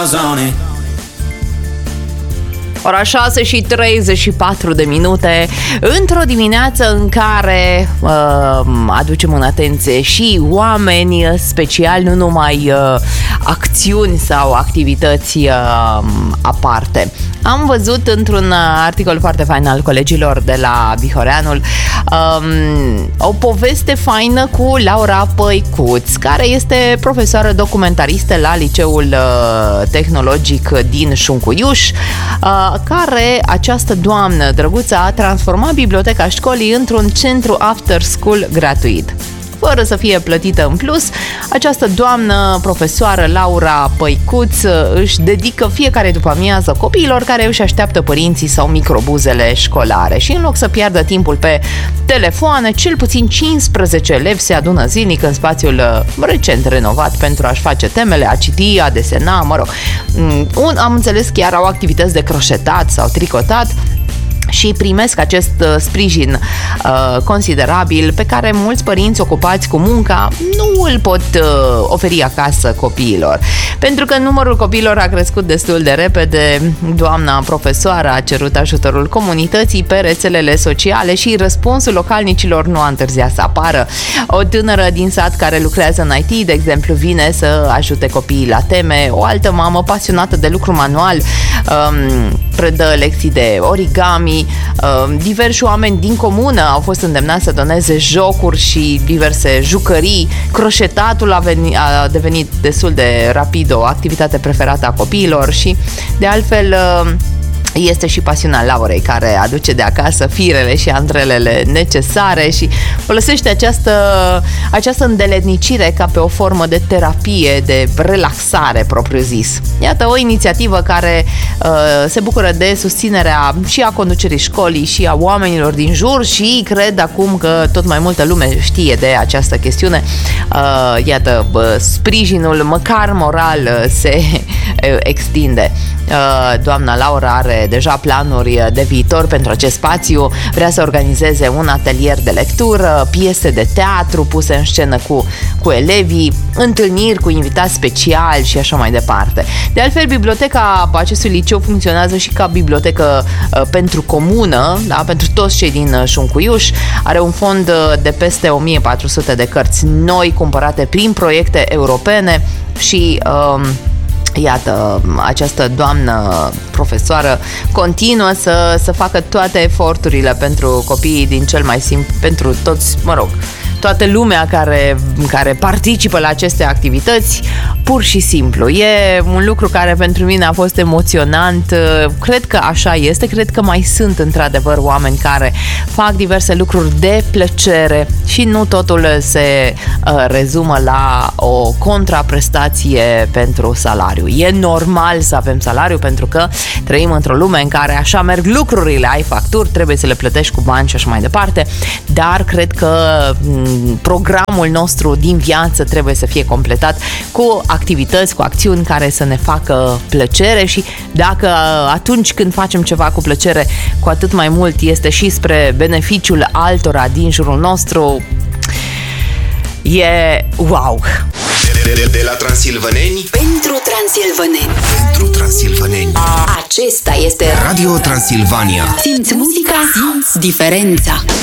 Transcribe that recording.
zone. Ora 6:34 într-o dimineață în care aducem în atenție și oameni speciali, nu numai acțiuni sau activități aparte. Am văzut într-un articol foarte fain al colegilor de la Bihoreanul o poveste faină cu Laura Păicuț, care este profesoară documentaristă la Liceul Tehnologic din Șuncuiuș, care această doamnă drăguță a transformat biblioteca școlii într-un centru after school gratuit. Fără să fie plătită în plus, această doamnă profesoară Laura Păicuț își dedică fiecare după-amiază copiilor care își așteaptă părinții sau microbuzele școlare și în loc să piardă timpul pe telefoane, cel puțin 15 elevi se adună zilnic în spațiul recent renovat pentru a-și face temele, a citi, a desena, mă rog. Am înțeles chiar au activități de croșetat sau tricotat și primesc acest sprijin considerabil pe care mulți părinți ocupați cu munca nu îl pot oferi acasă copiilor. Pentru că numărul copiilor a crescut destul de repede, doamna profesoară a cerut ajutorul comunității pe rețelele sociale și răspunsul localnicilor nu a întârziat să apară. O tânără din sat care lucrează în IT, de exemplu, vine să ajute copiii la teme, o altă mamă pasionată de lucru manual predă lecții de origami, diversi oameni din comună au fost îndemnați să doneze jocuri și diverse jucării. Croșetatul a devenit destul de rapid o activitate preferată a copiilor și, de altfel, este și pasiunea Laurei, care aduce de acasă firele și andrelele necesare și folosește această îndeletnicire ca pe o formă de terapie, de relaxare propriu-zis. Iată o inițiativă care se bucură de susținerea și a conducerii școlii și a oamenilor din jur și cred acum că tot mai multă lume știe de această chestiune. Iată, sprijinul măcar moral se extinde. Doamna Laura are deja planuri de viitor pentru acest spațiu, vrea să organizeze un atelier de lectură, piese de teatru puse în scenă cu elevii, întâlniri cu invitați speciali și așa mai departe. De altfel, biblioteca acestui liceu funcționează și ca bibliotecă pentru comună, da? Pentru toți cei din Șuncuiuș. Are un fond de peste 1400 de cărți noi cumpărate prin proiecte europene și iată, această doamnă profesoară continuă să facă toate eforturile pentru copiii din cel mai simplu, pentru toți, mă rog, toată lumea care participă la aceste activități, pur și simplu. E un lucru care pentru mine a fost emoționant. Cred că așa este, cred că mai sunt într-adevăr oameni care fac diverse lucruri de plăcere și nu totul se rezumă la o contraprestație pentru salariu. E normal să avem salariu pentru că trăim într-o lume în care așa merg lucrurile, ai facturi, trebuie să le plătești cu bani și așa mai departe, dar cred că programul nostru din viață trebuie să fie completat cu activități, cu acțiuni care să ne facă plăcere și dacă atunci când facem ceva cu plăcere, cu atât mai mult este și spre beneficiul altora din jurul nostru, e wow! De la transilvaneni pentru transilvaneni. Pentru transilvaneni. Acesta este Radio Transilvania. Simți muzica, simți diferența.